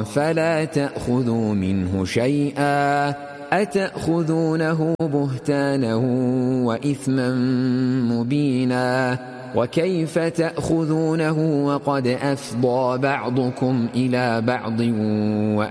فلا تأخذوا منه شيئا أتأخذونه بهتانا وإثما مبينا وكيف تأخذونه وقد أفضى بعضكم إلى بعض